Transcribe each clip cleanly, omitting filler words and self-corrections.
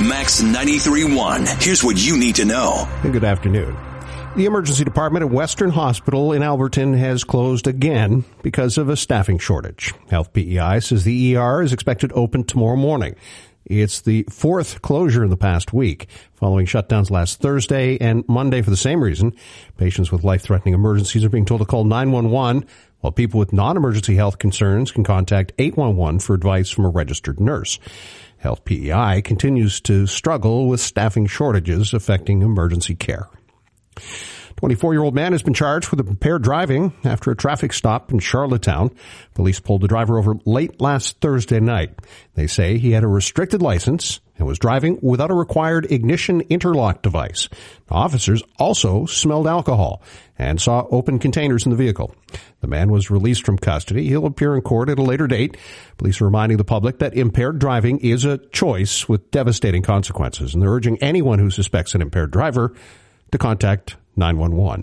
Max 93.1. Here's what you need to know. Good afternoon. The emergency department at Western Hospital in Alberton has closed again because of a staffing shortage. Health PEI says the ER is expected to open tomorrow morning. It's the fourth closure in the past week, following shutdowns last Thursday and Monday for the same reason. Patients with life-threatening emergencies are being told to call 911, while people with non-emergency health concerns can contact 811 for advice from a registered nurse. Health PEI continues to struggle with staffing shortages affecting emergency care. 24-year-old man has been charged with impaired driving after a traffic stop in Charlottetown. Police pulled the driver over late last Thursday night. They say he had a restricted license and was driving without a required ignition interlock device. Officers also smelled alcohol and saw open containers in the vehicle. The man was released from custody. He'll appear in court at a later date. Police are reminding the public that impaired driving is a choice with devastating consequences, and they're urging anyone who suspects an impaired driver to contact 911.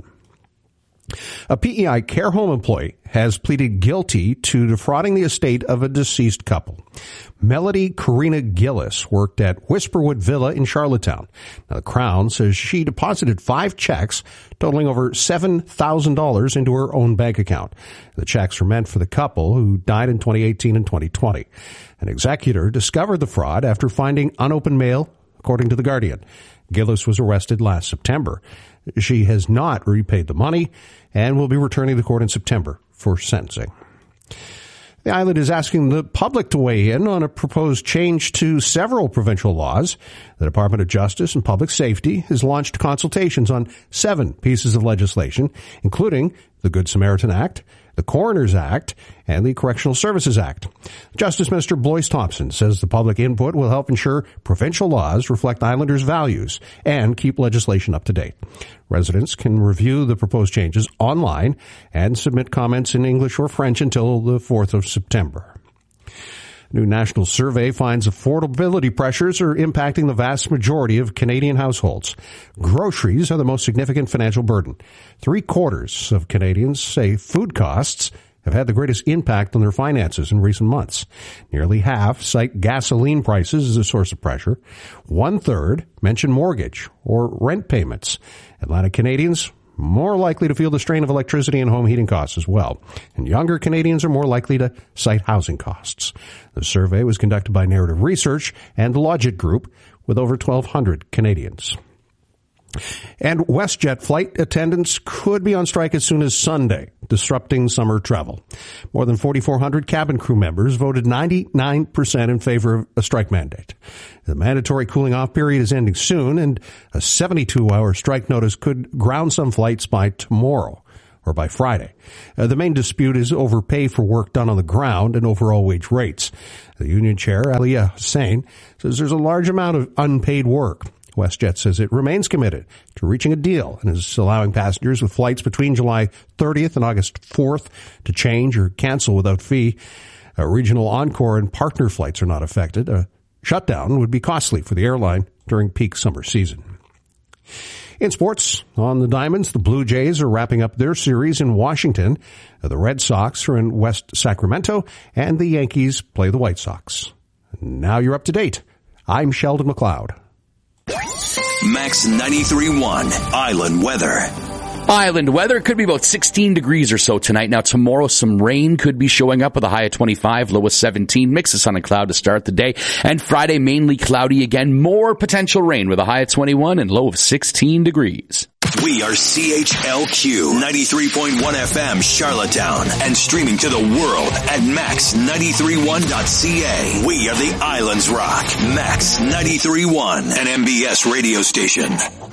A PEI care home employee has pleaded guilty to defrauding the estate of a deceased couple. Melody Karina Gillis worked at Whisperwood Villa in Charlottetown. Now, the Crown says she deposited 5 checks totaling over $7,000 into her own bank account. The checks were meant for the couple who died in 2018 and 2020. An executor discovered the fraud after finding unopened mail, according to The Guardian. Gillis was arrested last September. She has not repaid the money and will be returning to court in September for sentencing. The island is asking the public to weigh in on a proposed change to several provincial laws. The Department of Justice and Public Safety has launched consultations on 7 pieces of legislation, including the Good Samaritan Act, the Coroners Act, and the Correctional Services Act. Justice Minister Blois Thompson says the public input will help ensure provincial laws reflect Islanders' values and keep legislation up to date. Residents can review the proposed changes online and submit comments in English or French until the 4th of September. A new national survey finds affordability pressures are impacting the vast majority of Canadian households. Groceries are the most significant financial burden. 3/4 of Canadians say food costs have had the greatest impact on their finances in recent months. Nearly half cite gasoline prices as a source of pressure. 1/3 mention mortgage or rent payments. Atlantic Canadians more likely to feel the strain of electricity and home heating costs as well. And younger Canadians are more likely to cite housing costs. The survey was conducted by Narrative Research and the Logit Group with over 1,200 Canadians. And WestJet flight attendants could be on strike as soon as Sunday, disrupting summer travel. More than 4,400 cabin crew members voted 99% in favor of a strike mandate. The mandatory cooling off period is ending soon, and a 72-hour strike notice could ground some flights by tomorrow or by Friday. The main dispute is over pay for work done on the ground and overall wage rates. The union chair, Aliyah Hussain, says there's a large amount of unpaid work. WestJet says it remains committed to reaching a deal and is allowing passengers with flights between July 30th and August 4th to change or cancel without fee. Regional Encore and partner flights are not affected. A shutdown would be costly for the airline during peak summer season. In sports, on the Diamonds, the Blue Jays are wrapping up their series in Washington. The Red Sox are in West Sacramento, and the Yankees play the White Sox. Now you're up to date. I'm Sheldon McLeod. Max 93.1 Island Weather. Island weather could be about 16 degrees or so tonight. Now tomorrow some rain could be showing up with a high of 25, low of 17. Mix of sun and cloud to start the day. And Friday mainly cloudy again. More potential rain with a high of 21 and low of 16 degrees. We are CHLQ 93.1 FM Charlottetown and streaming to the world at max931.ca. We are the Islands Rock. Max 93.1, an MBS radio station.